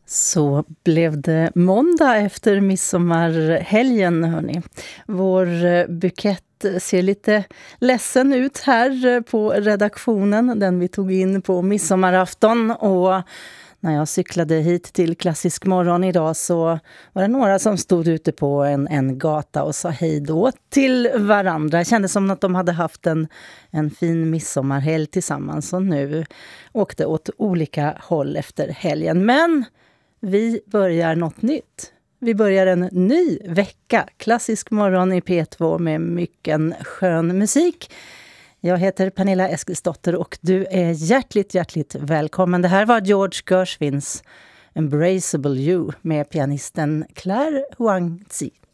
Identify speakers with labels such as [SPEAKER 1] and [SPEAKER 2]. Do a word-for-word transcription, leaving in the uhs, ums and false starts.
[SPEAKER 1] Så blev det måndag efter midsommarhelgen, hörni. Vår bukett ser lite ledsen ut här på redaktionen. Den vi tog in på midsommarafton. Och när jag cyklade hit till Klassisk morgon idag så var det några som stod ute på en, en gata och sa hej då till varandra. Det kändes som att de hade haft en, en fin midsommarhelg tillsammans och nu åkte åt olika håll efter helgen. Men vi börjar något nytt. Vi börjar en ny vecka. Klassisk morgon i P två med mycket skön musik. Jag heter Pernilla Eskilsdotter och du är hjärtligt, hjärtligt välkommen. Det här var George Gershwins Embraceable You med pianisten Claire Huangzi.